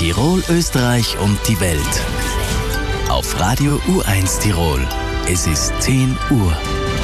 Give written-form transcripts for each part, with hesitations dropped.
Tirol, Österreich und die Welt. Auf Radio U1 Tirol. Es ist 10 Uhr.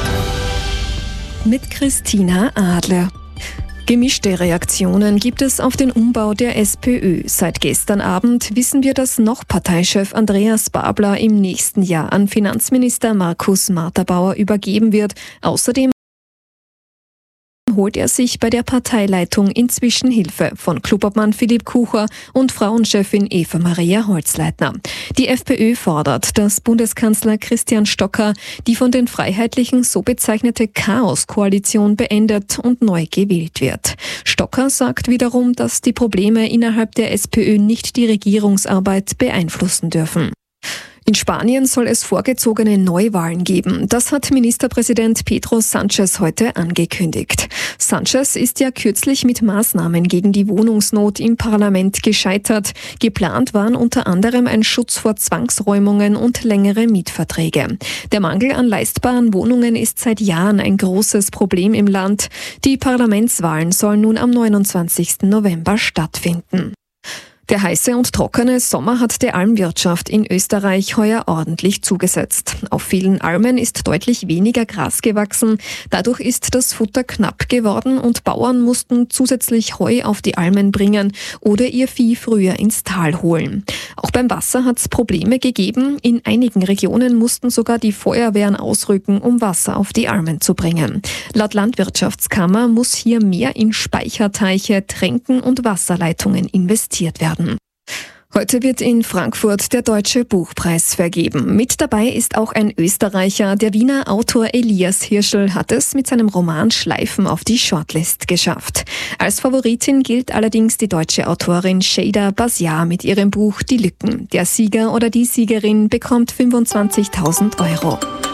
Mit Christina Adler. Gemischte Reaktionen gibt es auf den Umbau der SPÖ. Seit gestern Abend wissen wir, dass noch Parteichef Andreas Babler im nächsten Jahr an Finanzminister Markus Marterbauer übergeben wird. Außerdem holt er sich bei der Parteileitung inzwischen Hilfe von Klubobmann Philipp Kucher und Frauenchefin Eva Maria Holzleitner. Die FPÖ fordert, dass Bundeskanzler Christian Stocker die von den Freiheitlichen so bezeichnete Chaos-Koalition beendet und neu gewählt wird. Stocker sagt wiederum, dass die Probleme innerhalb der SPÖ nicht die Regierungsarbeit beeinflussen dürfen. In Spanien soll es vorgezogene Neuwahlen geben. Das hat Ministerpräsident Pedro Sánchez heute angekündigt. Sánchez ist ja kürzlich mit Maßnahmen gegen die Wohnungsnot im Parlament gescheitert. Geplant waren unter anderem ein Schutz vor Zwangsräumungen und längere Mietverträge. Der Mangel an leistbaren Wohnungen ist seit Jahren ein großes Problem im Land. Die Parlamentswahlen sollen nun am 29. November stattfinden. Der heiße und trockene Sommer hat der Almwirtschaft in Österreich heuer ordentlich zugesetzt. Auf vielen Almen ist deutlich weniger Gras gewachsen. Dadurch ist das Futter knapp geworden und Bauern mussten zusätzlich Heu auf die Almen bringen oder ihr Vieh früher ins Tal holen. Auch beim Wasser hat es Probleme gegeben. In einigen Regionen mussten sogar die Feuerwehren ausrücken, um Wasser auf die Almen zu bringen. Laut Landwirtschaftskammer muss hier mehr in Speicherteiche, Tränken und Wasserleitungen investiert werden. Heute wird in Frankfurt der Deutsche Buchpreis vergeben. Mit dabei ist auch ein Österreicher. Der Wiener Autor Elias Hirschl hat es mit seinem Roman Schleifen auf die Shortlist geschafft. Als Favoritin gilt allerdings die deutsche Autorin Shada Basiar mit ihrem Buch Die Lücken. Der Sieger oder die Siegerin bekommt 25.000 €.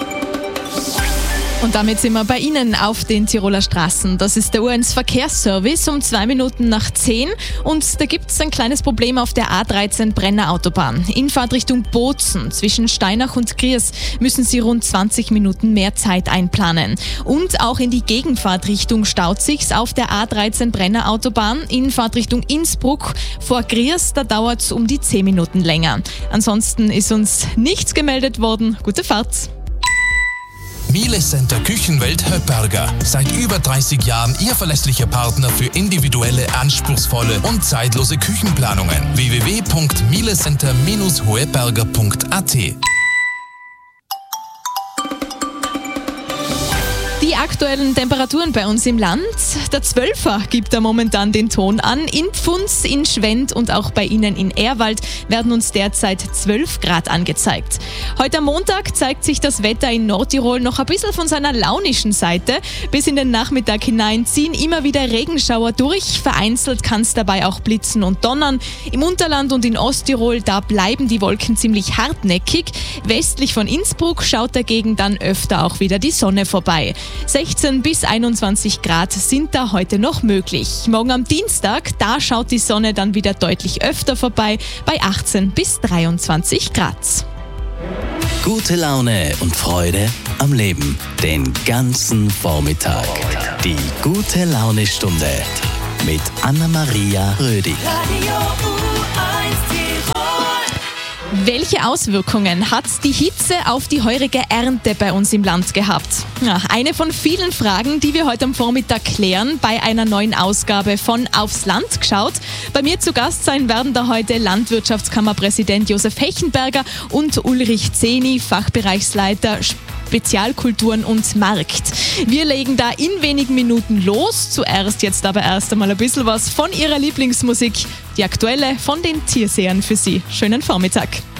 Und damit sind wir bei Ihnen auf den Tiroler Straßen. Das ist der U1 Verkehrsservice um 2 Minuten nach 10. Und da gibt es ein kleines Problem auf der A13 Brenner Autobahn. In Fahrtrichtung Bozen zwischen Steinach und Griers müssen Sie rund 20 Minuten mehr Zeit einplanen. Und auch in die Gegenfahrtrichtung staut sich's auf der A13 Brenner Autobahn. In Fahrtrichtung Innsbruck vor Griers, da dauert es um die 10 Minuten länger. Ansonsten ist uns nichts gemeldet worden. Gute Fahrt! Miele Center Küchenwelt Höpperger. Seit über 30 Jahren Ihr verlässlicher Partner für individuelle, anspruchsvolle und zeitlose Küchenplanungen. www.mielecenter-hoeberger.at. Die aktuellen Temperaturen bei uns im Land. Der 12er gibt da momentan den Ton an. In Pfunds, in Schwendt und auch bei Ihnen in Ehrwald werden uns derzeit 12 Grad angezeigt. Heute am Montag zeigt sich das Wetter in Nordtirol noch ein bisschen von seiner launischen Seite. Bis in den Nachmittag hinein ziehen immer wieder Regenschauer durch. Vereinzelt kann es dabei auch blitzen und donnern. Im Unterland und in Osttirol, da bleiben die Wolken ziemlich hartnäckig. Westlich von Innsbruck schaut dagegen dann öfter auch wieder die Sonne vorbei. 16 bis 21 Grad sind da heute noch möglich. Morgen am Dienstag, da schaut die Sonne dann wieder deutlich öfter vorbei, bei 18 bis 23 Grad. Gute Laune und Freude am Leben. Den ganzen Vormittag. Die gute Laune-Stunde mit Anna-Maria Rödi. Welche Auswirkungen hat die Hitze auf die heurige Ernte bei uns im Land gehabt? Ja, eine von vielen Fragen, die wir heute am Vormittag klären bei einer neuen Ausgabe von Aufs Land geschaut. Bei mir zu Gast sein werden da heute Landwirtschaftskammerpräsident Josef Hechenberger und Ulrich Zeni, Fachbereichsleiter Spezialkulturen und Markt. Wir legen da in wenigen Minuten los. Zuerst jetzt aber erst einmal ein bisschen was von Ihrer Lieblingsmusik. Die aktuelle von den Tiersehern für Sie. Schönen Vormittag.